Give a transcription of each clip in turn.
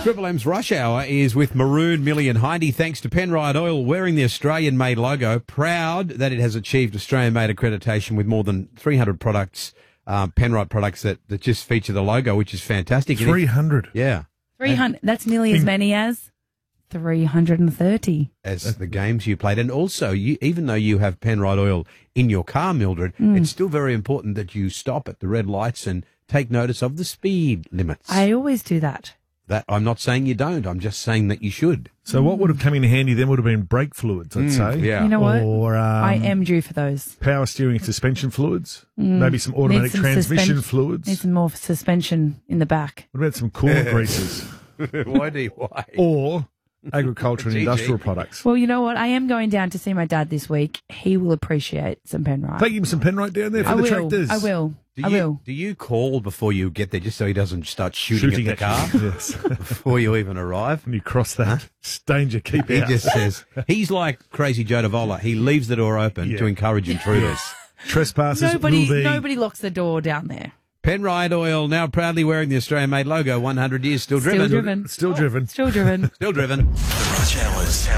Triple M's Rush Hour is with Maroon, Millie and Heidi, thanks to Penrite Oil wearing the Australian-made logo. Proud that it has achieved Australian-made accreditation with more than 300 products, Penrite products that just feature the logo, which is fantastic. 300? Yeah. 300. That's nearly as many as 330. As the games you played. And also, even though you have Penrite Oil in your car, Mildred, it's still very important that you stop at the red lights and take notice of the speed limits. I always do that. That I'm not saying you don't. I'm just saying that you should. So what would have come in handy then would have been brake fluids, I'd say. Yeah. You know what? Or I am due for those. power steering and suspension fluids. Maybe some automatic transmission fluids. Need some more suspension in the back. What about some coolant greases? Why? Or agriculture and industrial products. Well, you know what? I am going down to see my dad this week. He will appreciate some Penrite. Take him some Penrite down there for the tractors. I will. Do you call before you get there just so he doesn't start shooting at the car you. Yes. before you even arrive? When you cross that, it's danger, keep He out. just says, he's like Crazy Joe Davola. He leaves the door open to encourage intruders. Trespassers will be... Nobody locks the door down there. Penrite Oil now proudly wearing the Australian-made logo, 100 years, still driven. Still driven. Still driven. Still driven. Still driven. The Rush Hours.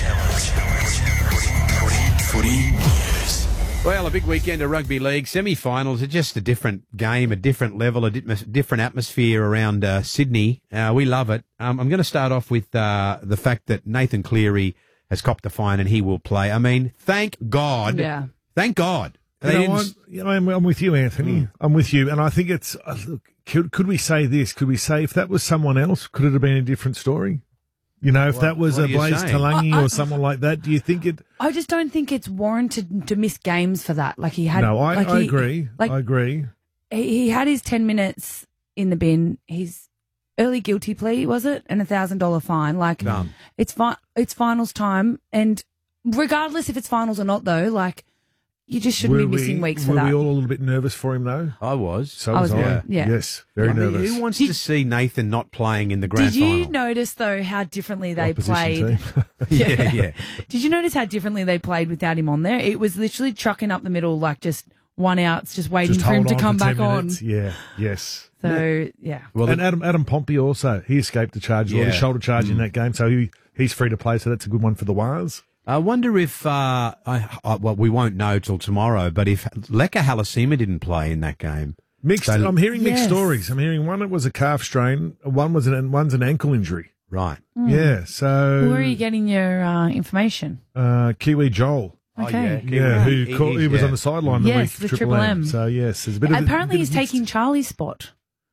Footy News. Well, a big weekend of rugby league semi-finals are just a different game, a different level, a different atmosphere around Sydney. We love it. I'm going to start off with the fact that Nathan Cleary has copped the fine and he will play. I mean, thank God. Yeah. Thank God. I'm with you, Anthony. I'm with you. And I think it's, look, could we say this? Could we say if that was someone else, could it have been a different story? You know, if that was what a are you Blaze saying? Talangi or someone like that, do you think it... I just don't think it's warranted to miss games for that. Like he had. No, I he- agree. Like I agree. he had his 10 minutes in the bin. His early guilty plea, was it? And $1,000 fine. Like Done. it's finals time. And regardless if it's finals or not though, like you just shouldn't be missing weeks for were that. we all a little bit nervous for him, though? I was. So I was was, I. yeah. Yes, very I mean, nervous. who wants to see Nathan not playing in the grand Did you final? notice though how differently they Opposition played? team. Yeah. Did you notice how differently they played without him on there? It was literally trucking up the middle, like just one outs, just waiting Just for him hold to on come for 10 back on. minutes. Yeah, yes. So yeah. Well, And Adam Pompey also, he escaped the charge, or the shoulder charge in that game, so he's free to play, so that's a good one for the Wires. I wonder if, well, we won't know till tomorrow, but if Leka Halasima didn't play in that game. I'm hearing mixed Yes. stories. I'm hearing one, it was a calf strain, one's an ankle injury. Right. Yeah, so... Where are you getting your information? Kiwi Joel. Okay. Who was on the sideline Yes, the with week for Triple M. So, yes, there's a bit of... Apparently he's bit of mixed- taking Charlie's spot.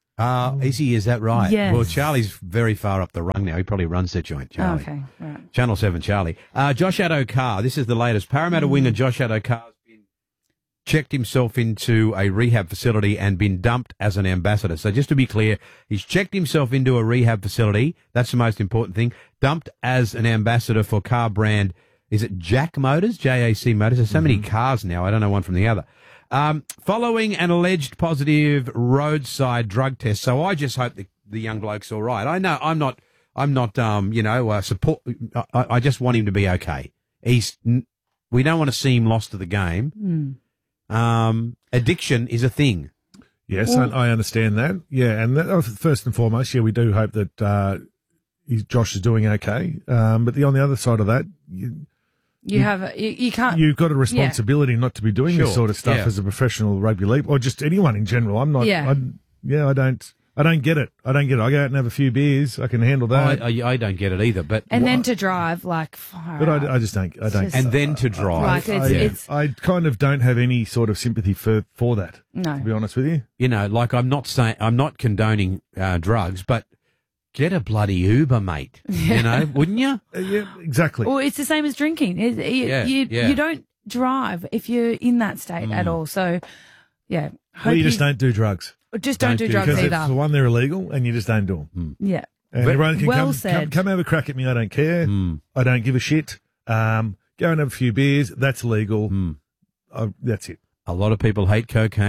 Is that right? Yes. Well, Charlie's very far up the rung now. He probably runs the joint, Oh, Charlie. okay, right. Channel 7 Charlie. Josh Adokar, this is the latest. Parramatta winger Josh Adokar has been checked himself into a rehab facility and been dumped as an ambassador. So just to be clear, he's checked himself into a rehab facility. That's the most important thing. Dumped as an ambassador for car brand, is it Jack Motors? JAC Motors. There's so many cars now. I don't know one from the other. Following an alleged positive roadside drug test. So I just hope the young bloke's all right. I know I'm not, support. I just want him to be okay. We don't want to see him lost to the game. Addiction is a thing. Yes, I understand that. Yeah, and first and foremost, we do hope that Josh is doing okay. But on the other side of that, You can't. you've got a responsibility not to be doing this Sure, sort of stuff yeah. as a professional rugby league or just anyone in general. I'm not. Yeah. I don't get it. I go out and have a few beers. I can handle that. I don't get it either. But And then to drive, like, far but out. I just don't. I don't. just- and then to drive. Like, it's I kind of don't have any sort of sympathy for that. no. To be honest with you. Like I'm not condoning drugs, but get a bloody Uber, mate. Wouldn't you? Yeah, exactly. Well, it's the same as drinking. You don't drive if you're in that state at all. So, yeah. Well, you just don't do drugs Just don't do drugs because either. for one they're illegal and you just don't do them. Yeah. And everyone can Well come said. have a crack at me. I don't care. I don't give a shit. Go and have a few beers. That's legal. That's it. A lot of people hate cocaine,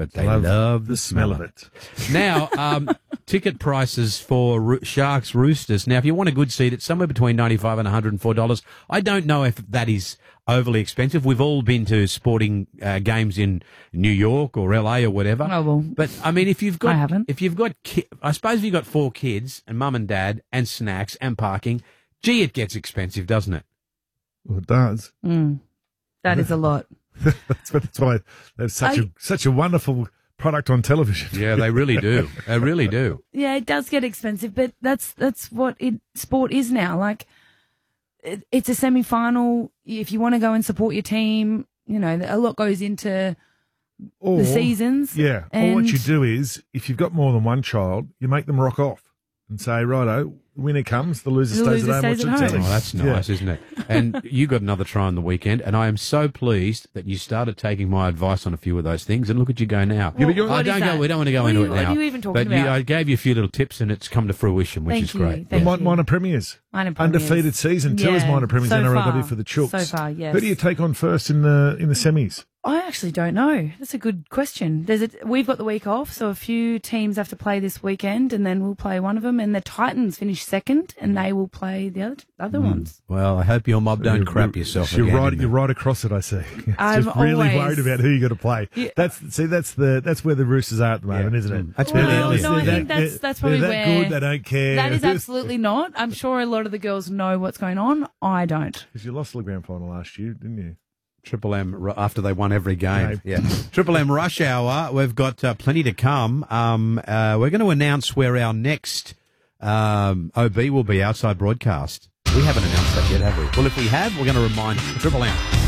but they love the smell of it. Now, ticket prices for Sharks Roosters. Now, if you want a good seat, it's somewhere between $95 and $104. I don't know if that is overly expensive. We've all been to sporting games in New York or LA or whatever. Oh, well. But I mean, if you've got, I haven't. I suppose if you've got 4 kids and mum and dad and snacks and parking, gee, it gets expensive, doesn't it? Well, it does. That is a lot. That's why that's such a wonderful product on television. Yeah, they really do. They really do. Yeah, it does get expensive, but that's what sport is now. Like, it's a semi-final. If you want to go and support your team, you know, a lot goes into the seasons. Yeah. Or what you do is, if you've got more than one child, you make them rock off and say, righto, the winner comes, the loser stays at home watching telly. Oh, that's nice, isn't it? And you got another try on the weekend, and I am so pleased that you started taking my advice on a few of those things, and look at you go now. Well, we don't want to go into it now. What are you even talking about? I gave you a few little tips, and it's come to fruition, which is great. Thank you. Minor Premiers. Undefeated season 2 is Minor Premiers NRLW for the Chooks. So far, yes. Who do you take on first in the semis? I actually don't know. That's a good question. We've got the week off, so a few teams have to play this weekend, and then we'll play one of them. And the Titans finish second, and they will play the other ones. Well, I hope your mob don't crap yourself. You're right across it. I see. I'm just really always worried about who you got to play. Yeah. That's where the Roosters are at the moment, isn't it? That's Well, really no, I think that's probably they're where that good. They don't care. That is absolutely not. I'm sure a lot of the girls know what's going on. I don't. Because you lost the grand final last year, didn't you? Triple M after they won every game. Yeah. Triple M Rush Hour. We've got plenty to come. We're going to announce where our next OB will be, outside broadcast. We haven't announced that yet, have we? Well, if we have, we're going to remind Triple M.